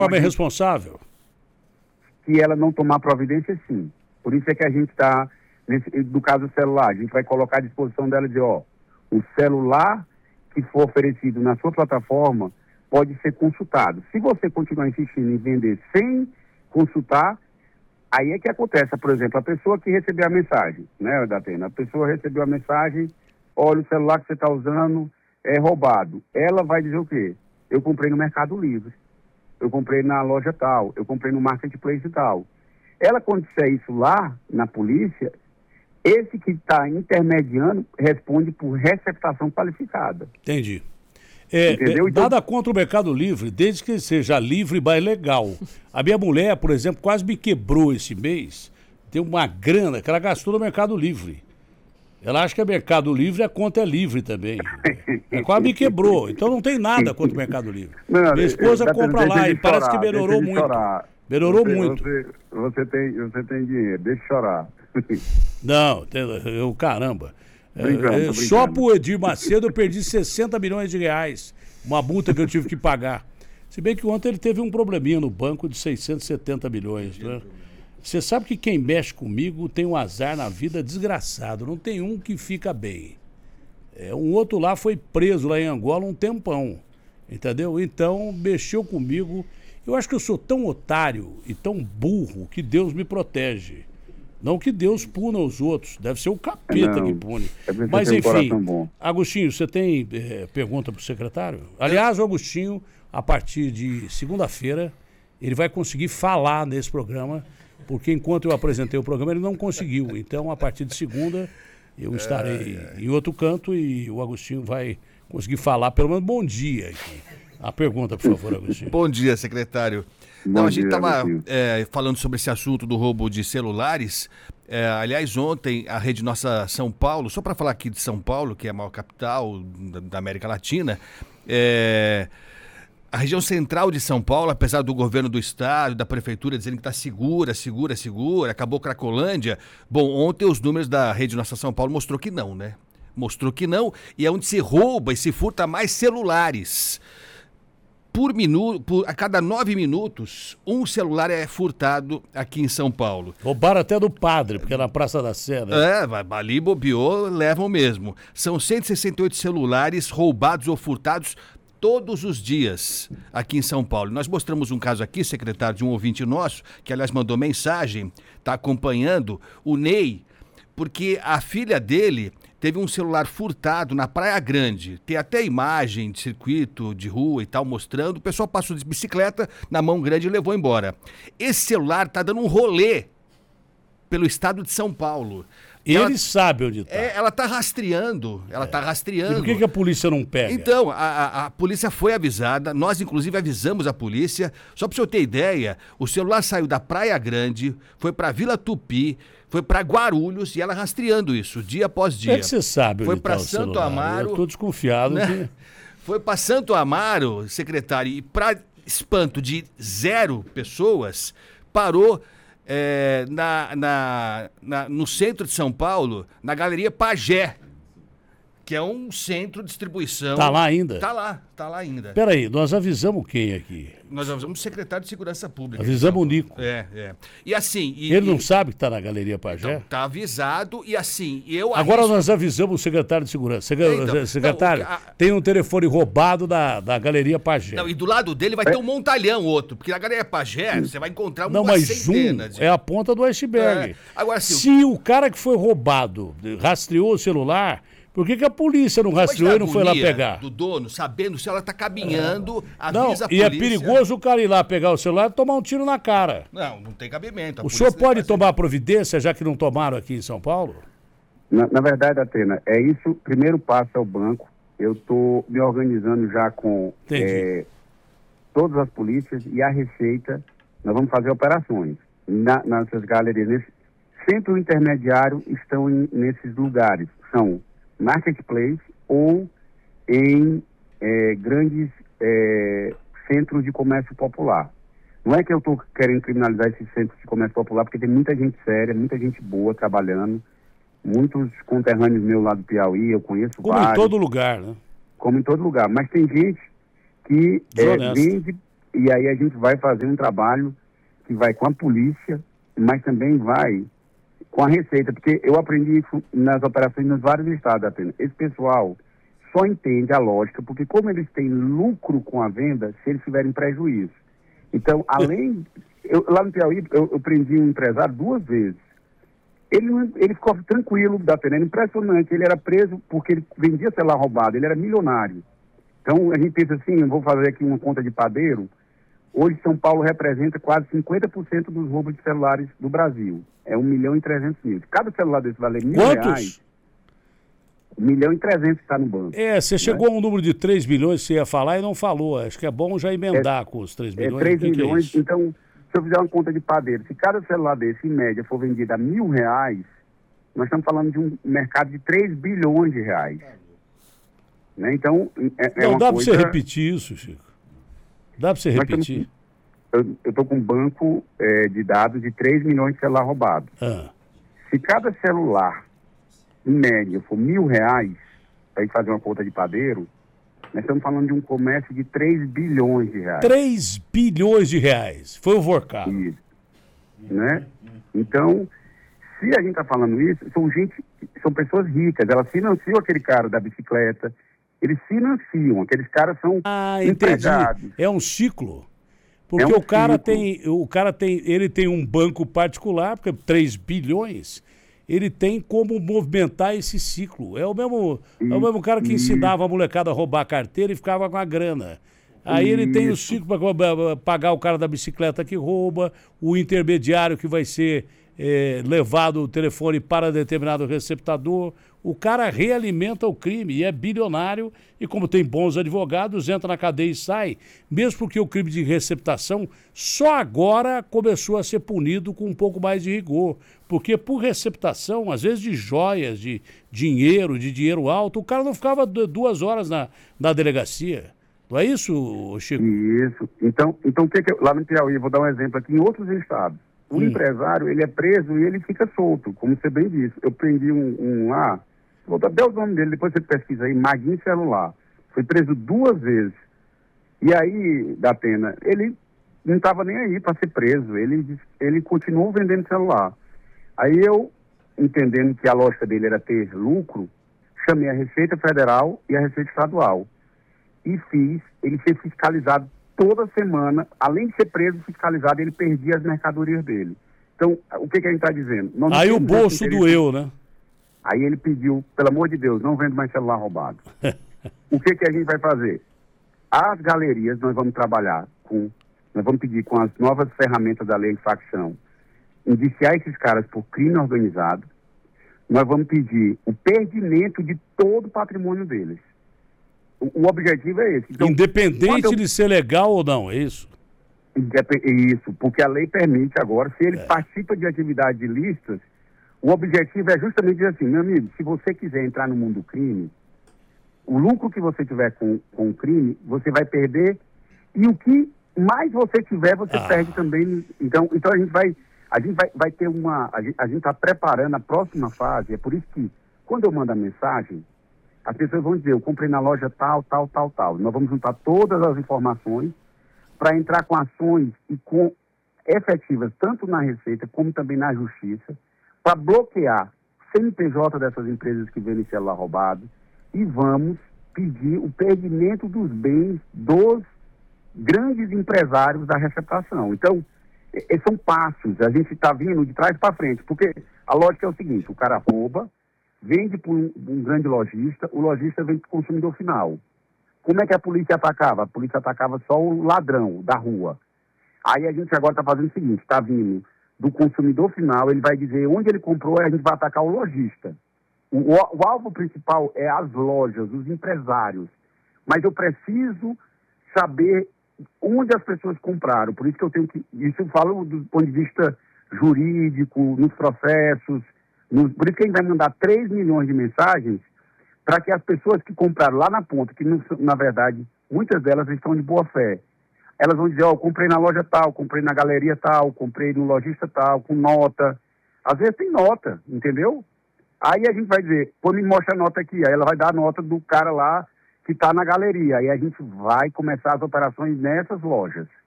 forma irresponsável? Que ela não tomar providência, sim. Por isso é que a gente está, no caso do celular, a gente vai colocar à disposição dela de, o celular que for oferecido na sua plataforma pode ser consultado. Se você continuar insistindo em vender sem consultar, aí é que acontece. Por exemplo, a pessoa que recebeu a mensagem, né, Datena? A pessoa recebeu a mensagem, olha, o celular que você está usando é roubado. Ela vai dizer o quê? Eu comprei no Mercado Livre, eu comprei na loja tal, eu comprei no Marketplace tal. Ela, quando disser isso lá na polícia, esse que está intermediando responde por receptação qualificada. Entendi. Então, contra o Mercado Livre, desde que seja livre, mas legal. A minha mulher, por exemplo, quase me quebrou esse mês. Tem uma grana que ela gastou no Mercado Livre. Ela acha que é Mercado Livre, a conta é livre também. Quase me quebrou. Então não tem nada contra o Mercado Livre. Não, minha esposa compra lá e parece que melhorou muito. Melhorou muito. Você tem dinheiro, deixa eu chorar. Não, caramba. Brincando. Só pro Edir Macedo eu perdi 60 milhões de reais. Uma multa que eu tive que pagar. Se bem que ontem ele teve um probleminha no banco de 670 milhões. Né? Você sabe que quem mexe comigo tem um azar na vida desgraçado. Não tem um que fica bem. Um outro lá foi preso lá em Angola um tempão. Entendeu? Então mexeu comigo. Eu acho que eu sou tão otário e tão burro que Deus me protege. Não que Deus puna os outros, deve ser o capeta que pune. Mas enfim, Agostinho, você tem pergunta para o secretário? Aliás, o Agostinho, a partir de segunda-feira, ele vai conseguir falar nesse programa, porque enquanto eu apresentei o programa, ele não conseguiu. Então, a partir de segunda, eu estarei em outro canto e o Agostinho vai conseguir falar, pelo menos bom dia aqui. A pergunta, por favor, Agostinho. Bom dia, secretário. Não, a gente estava falando sobre esse assunto do roubo de celulares. Aliás, ontem a Rede Nossa São Paulo, só para falar aqui de São Paulo, que é a maior capital da América Latina, a região central de São Paulo, apesar do governo do estado, da prefeitura dizendo que está segura, acabou Cracolândia. Bom, ontem os números da Rede Nossa São Paulo mostrou que não, né? Mostrou que não, e é onde se rouba e se furta mais celulares. A cada 9 minutos, um celular é furtado aqui em São Paulo. Roubaram até do padre, porque é na Praça da Sé, né? Ali bobeou, levam mesmo. São 168 celulares roubados ou furtados todos os dias aqui em São Paulo. Nós mostramos um caso aqui, secretário, de um ouvinte nosso, que aliás mandou mensagem, está acompanhando, o Ney, porque a filha dele teve um celular furtado na Praia Grande. Tem até imagem de circuito, de rua e tal, mostrando. O pessoal passou de bicicleta na mão grande e levou embora. Esse celular tá dando um rolê pelo estado de São Paulo. Ele sabe onde está. Ela tá rastreando. E por que a polícia não pega? Então, a polícia foi avisada. Nós, inclusive, avisamos a polícia. Só para o senhor ter ideia, o celular saiu da Praia Grande, foi para Vila Tupi, foi para Guarulhos e ela rastreando isso, dia após dia. Como é que você sabe foi onde está o celular? Foi para Santo Amaro. Eu estou desconfiado. Né? Foi para Santo Amaro, secretário, e para espanto de 0 pessoas, parou no centro de São Paulo, na Galeria Pagé, que é um centro de distribuição. Tá lá ainda? Tá lá ainda. Peraí, nós avisamos quem aqui? Nós avisamos o secretário de Segurança Pública. Avisamos o Nico. E assim... Ele não sabe que tá na Galeria Pagé? Então, tá avisado e assim, Agora nós avisamos o secretário de Segurança. Secretário, tem um telefone roubado da Galeria Pagé. Não, e do lado dele vai ter um montalhão outro, porque na Galeria Pagé você vai encontrar uma centena. É a ponta do iceberg. Agora, assim, se o cara que foi roubado rastreou o celular... Por que a polícia não rastreou e não foi lá pegar? Do dono, sabendo se ela tá caminhando, avisa a polícia. E é perigoso o cara ir lá pegar o celular e tomar um tiro na cara. Não tem cabimento. O senhor pode tomar providência, já que não tomaram aqui em São Paulo? Na verdade, Atena, é isso. Primeiro passo é o banco. Eu estou me organizando já com todas as polícias e a Receita. Nós vamos fazer operações nessas galerias. Nesse centro intermediário estão nesses lugares. São Marketplace ou em grandes centros de comércio popular. Não é que eu estou querendo criminalizar esses centros de comércio popular, porque tem muita gente séria, muita gente boa trabalhando, muitos conterrâneos meus lá do Piauí, eu conheço vários. Como em todo lugar, né? Como em todo lugar, mas tem gente que vende E aí a gente vai fazer um trabalho que vai com a polícia, mas também vai com a Receita, porque eu aprendi isso nas operações nos vários estados apenas. Esse pessoal só entende a lógica, porque como eles têm lucro com a venda, se eles tiverem prejuízo. Então, além... lá no Piauí, eu prendi um empresário 2 vezes. Ele ficou tranquilo da pena, era impressionante. Ele era preso porque ele vendia celular roubado, ele era milionário. Então, a gente pensa assim, eu vou fazer aqui uma conta de padeiro. Hoje, São Paulo representa quase 50% dos roubos de celulares do Brasil. É 1.300.000. Cada celular desse vale R$1.000. Quantos? 1.300.000 está no banco. Você chegou a um número de 3 milhões que você ia falar e não falou. Acho que é bom já emendar com os 3 milhões. 3 milhões, que é então, se eu fizer uma conta de padeiro, se cada celular desse, em média, for vendido a R$1.000, nós estamos falando de um mercado de 3 bilhões de reais. Né? Então, não uma dá coisa... para você repetir isso, Chico. Dá para você repetir? Eu estou com um banco de dados de 3 milhões de celular roubado. Se cada celular, em média, for R$1.000, para ir fazer uma conta de padeiro, nós estamos falando de um comércio de 3 bilhões de reais. 3 bilhões de reais. Foi o Vorcado. Isso. Né? Então, se a gente está falando isso, são pessoas ricas, elas financiam aquele cara da bicicleta, eles financiam, aqueles caras são empregados. É um ciclo. Porque É um o cara ciclo. tem um banco particular, porque 3 bilhões, ele tem como movimentar esse ciclo. É o mesmo cara que ensinava a molecada a roubar a carteira e ficava com a grana. Aí ele tem o ciclo para pagar o cara da bicicleta que rouba, o intermediário que vai ser levado o telefone para determinado receptador. O cara realimenta o crime e é bilionário e, como tem bons advogados, entra na cadeia e sai. Mesmo porque o crime de receptação só agora começou a ser punido com um pouco mais de rigor. Porque por receptação, às vezes de joias, de dinheiro alto, o cara não ficava 2 horas na delegacia. Não é isso, Chico? Isso. Então lá no Piauí, vou dar um exemplo aqui, em outros estados. O empresário, ele é preso e ele fica solto, como você bem disse. Eu prendi um lá, vou dar até o nome dele, depois você pesquisa aí, Maguinho Celular. Foi preso 2 vezes. E aí, da pena, ele não estava nem aí para ser preso, ele continuou vendendo celular. Aí eu, entendendo que a lógica dele era ter lucro, chamei a Receita Federal e a Receita Estadual. E fiz ele ser fiscalizado toda semana, além de ser preso, fiscalizado, ele perdia as mercadorias dele. Então, o que a gente está dizendo? Aí o bolso doeu, né? Aí ele pediu, pelo amor de Deus, não vendo mais celular roubado. O que a gente vai fazer? As galerias, nós vamos trabalhar nós vamos pedir com as novas ferramentas da lei de facção, indiciar esses caras por crime organizado. Nós vamos pedir o perdimento de todo o patrimônio deles. O objetivo é esse. Então, independente de ser legal ou não, é isso? Isso, porque a lei permite agora, se ele participa de atividades ilícitas, o objetivo é justamente dizer assim, meu amigo, se você quiser entrar no mundo do crime, o lucro que você tiver com o crime, você vai perder, e o que mais você tiver, você perde também. Então a gente vai ter a gente está preparando a próxima fase, é por isso que, quando eu mando a mensagem, as pessoas vão dizer, eu comprei na loja tal. Nós vamos juntar todas as informações para entrar com ações e com efetivas, tanto na Receita como também na Justiça, para bloquear CNPJ dessas empresas que vendem celular roubado e vamos pedir o perdimento dos bens dos grandes empresários da receptação. Então, são passos, a gente está vindo de trás para frente, porque a lógica é o seguinte, o cara rouba, vende para um grande lojista, o lojista vende para o consumidor final. Como é que a polícia atacava? A polícia atacava só o ladrão da rua. Aí a gente agora está fazendo o seguinte, está vindo do consumidor final, ele vai dizer onde ele comprou, a gente vai atacar o lojista. O alvo principal é as lojas, os empresários. Mas eu preciso saber onde as pessoas compraram. Por isso que eu tenho que... Isso eu falo do ponto de vista jurídico, nos processos. Por isso que a gente vai mandar 3 milhões de mensagens para que as pessoas que compraram lá na ponta, que na verdade, muitas delas estão de boa fé, elas vão dizer, comprei na loja tal, comprei na galeria tal, comprei no lojista tal, com nota. Às vezes tem nota, entendeu? Aí a gente vai dizer, me mostra a nota aqui. Aí ela vai dar a nota do cara lá que está na galeria. Aí a gente vai começar as operações nessas lojas.